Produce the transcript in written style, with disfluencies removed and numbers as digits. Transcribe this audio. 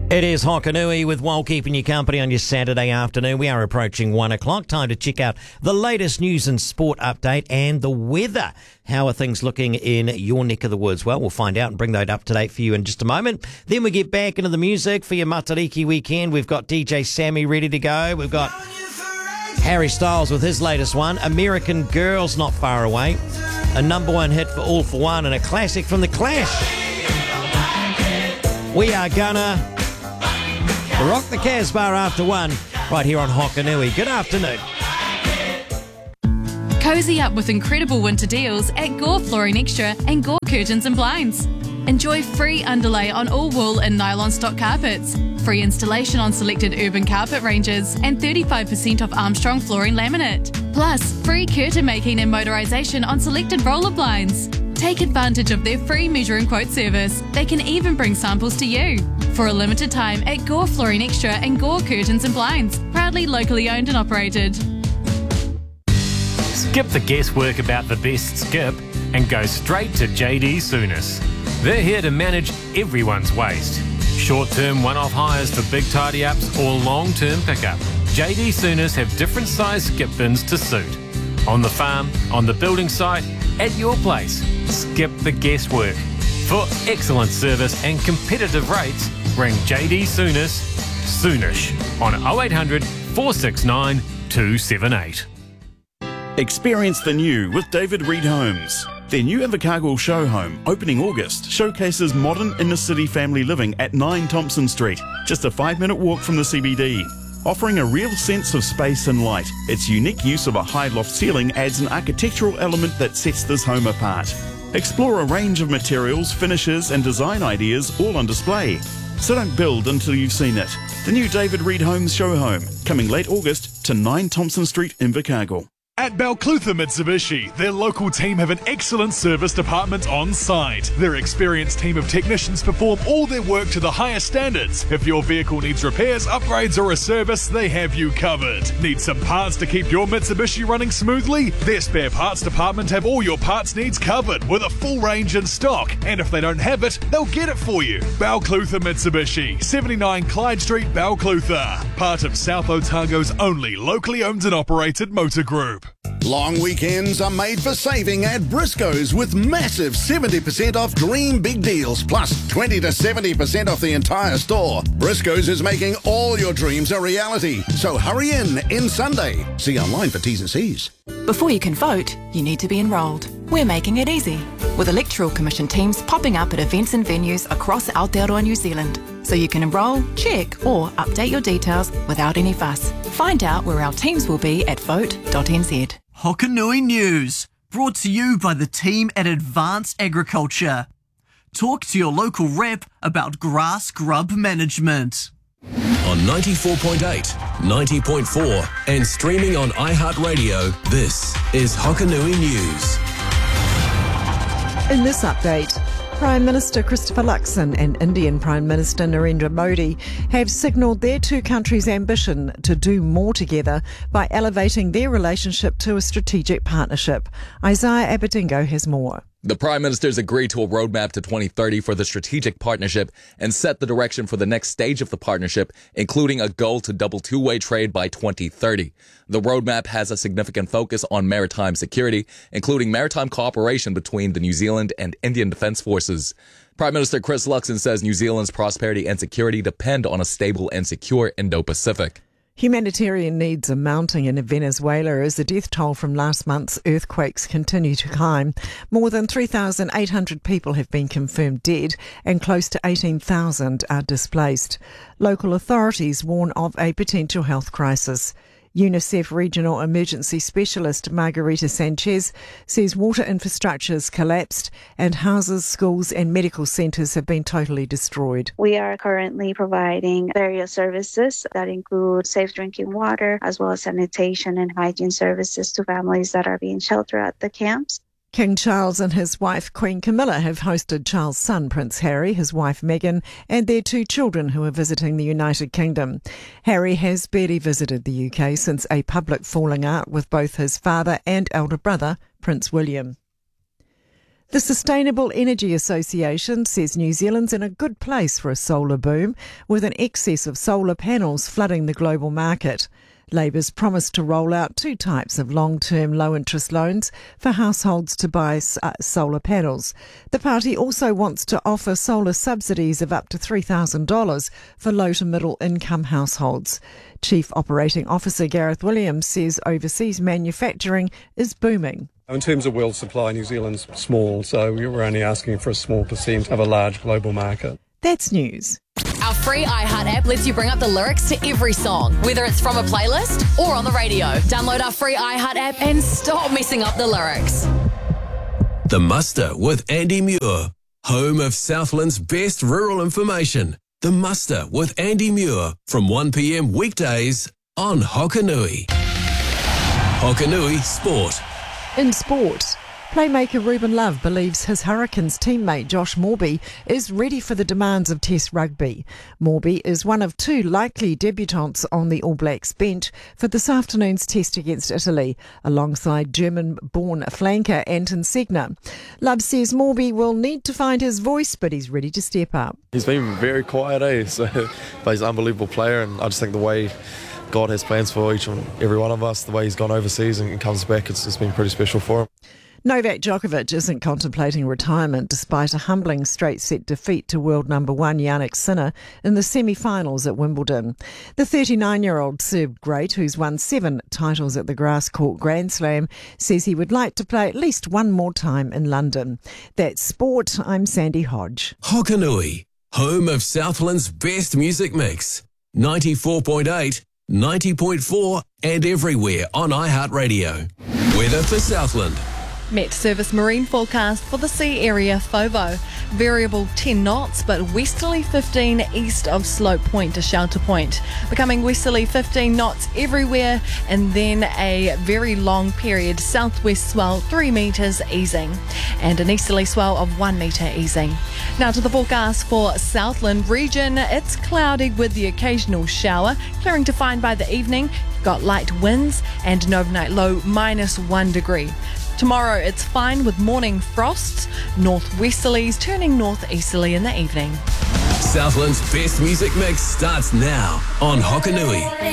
It is Hokanui with Wal keeping you company on your Saturday afternoon. We are approaching 1 o'clock. Time to check out the latest news and sport update and the weather. How are things looking in your neck of the woods? Well, we'll find out and bring that up to date for you in just a moment. Then we get back into the music for your Matariki weekend. We've got DJ Sammy ready to go. We've got Harry Styles with his latest one, American Girl's Not Far Away. A number one hit for All For One and a classic from The Clash. We are gonna rock the Casbah after 1 right here on Hokanui. Good afternoon. Cozy up with incredible winter deals at Gore Flooring Extra and Gore Curtains and Blinds. Enjoy free underlay on all wool and nylon stock carpets, free installation on selected urban carpet ranges, and 35% off Armstrong flooring laminate. Plus, free curtain making and motorisation on selected roller blinds. Take advantage of their free measure and quote service. They can even bring samples to you. For a limited time at Gore Flooring Extra and Gore Curtains and Blinds, proudly locally owned and operated. Skip the guesswork about the best skip and go straight to JD Soonis. They're here to manage everyone's waste. Short-term one-off hires for big tidy-ups or long-term pickup. JD Soonis have different size skip bins to suit. On the farm, on the building site, at your place. Skip the guesswork. For excellent service and competitive rates, ring JD Soonis soonish on 0800 469 278. Experience the new with David Reed Homes. Their new Invercargill show home, opening August, showcases modern inner-city family living at 9 Thompson Street, just a 5-minute walk from the CBD. Offering a real sense of space and light, its unique use of a high loft ceiling adds an architectural element that sets this home apart. Explore a range of materials, finishes and design ideas all on display. So don't build until you've seen it. The new David Reed Homes show home, coming late August to 9 Thompson Street, Invercargill. At Balclutha Mitsubishi, their local team have an excellent service department on site. Their experienced team of technicians perform all their work to the highest standards. If your vehicle needs repairs, upgrades or a service, they have you covered. Need some parts to keep your Mitsubishi running smoothly? Their spare parts department have all your parts needs covered with a full range in stock. And if they don't have it, they'll get it for you. Balclutha Mitsubishi, 79 Clyde Street, Balclutha. Part of South Otago's only locally owned and operated motor group. Long weekends are made for saving at Briscoe's with massive 70% off dream big deals plus 20 to 70% off the entire store. Briscoe's is making all your dreams a reality. So hurry in Sunday. See online for T's and C's. Before you can vote, you need to be enrolled. We're making it easy, with Electoral Commission teams popping up at events and venues across Aotearoa, New Zealand. So you can enrol, check or update your details without any fuss. Find out where our teams will be at vote.nz. Hokanui News, brought to you by the team at Advanced Agriculture. Talk to your local rep about grass grub management. On 94.8, 90.4 and streaming on iHeartRadio, this is Hokanui News. In this update, Prime Minister Christopher Luxon and Indian Prime Minister Narendra Modi have signalled their two countries' ambition to do more together by elevating their relationship to a strategic partnership. Isaiah Abedingo has more. The Prime Ministers agreed to a roadmap to 2030 for the strategic partnership and set the direction for the next stage of the partnership, including a goal to double two-way trade by 2030. The roadmap has a significant focus on maritime security, including maritime cooperation between the New Zealand and Indian Defence Forces. Prime Minister Chris Luxon says New Zealand's prosperity and security depend on a stable and secure Indo-Pacific. Humanitarian needs are mounting in Venezuela as the death toll from last month's earthquakes continue to climb. More than 3,800 people have been confirmed dead and close to 18,000 are displaced. Local authorities warn of a potential health crisis. UNICEF Regional Emergency Specialist Margarita Sanchez says water infrastructure's collapsed and houses, schools and medical centres have been totally destroyed. We are currently providing various services that include safe drinking water as well as sanitation and hygiene services to families that are being sheltered at the camps. King Charles and his wife Queen Camilla have hosted Charles' son Prince Harry, his wife Meghan and their two children who are visiting the United Kingdom. Harry has barely visited the UK since a public falling out with both his father and elder brother Prince William. The Sustainable Energy Association says New Zealand's in a good place for a solar boom, with an excess of solar panels flooding the global market. Labour's promised to roll out 2 types of long-term low-interest loans for households to buy solar panels. The party also wants to offer solar subsidies of up to $3,000 for low to middle income households. Chief Operating Officer Gareth Williams says overseas manufacturing is booming. In terms of world supply, New Zealand's small, so we're only asking for a small percent of a large global market. That's news. Our free iHeart app lets you bring up the lyrics to every song, whether it's from a playlist or on the radio. Download our free iHeart app and stop messing up the lyrics. The Muster with Andy Muir, home of Southland's best rural information. The Muster with Andy Muir from 1 p.m. weekdays on Hokanui. Hokanui Sport. In sport, playmaker Ruben Love believes his Hurricanes teammate Josh Moorby is ready for the demands of Test rugby. Moorby is one of 2 likely debutants on the All Blacks bench for this afternoon's Test against Italy, alongside German-born flanker Anton Segner. Love says Moorby will need to find his voice, but he's ready to step up. He's been very quiet, but he's an unbelievable player, and I just think the way God has plans for each and every one of us, the way he's gone overseas and comes back, it's been pretty special for him. Novak Djokovic isn't contemplating retirement despite a humbling straight-set defeat to world number 1 Jannik Sinner in the semi-finals at Wimbledon. The 39-year-old Serb great, who's won 7 titles at the Grass Court Grand Slam, says he would like to play at least one more time in London. That's sport. I'm Sandy Hodge. Hokanui, home of Southland's best music mix. 94.8, 90.4 and everywhere on iHeartRadio. Weather for Southland. Met Service marine forecast for the sea area FOVO. Variable 10 knots, but westerly 15 east of Slope Point to Shelter Point. Becoming westerly 15 knots everywhere, and then a very long period southwest swell 3 metres easing, and an easterly swell of 1 metre easing. Now to the forecast for Southland region. It's cloudy with the occasional shower, clearing to find by the evening. Got light winds and an overnight low -1 degree. Tomorrow it's fine with morning frosts, northwesterlies turning northeasterly in the evening. Southland's best music mix starts now on Hokanui.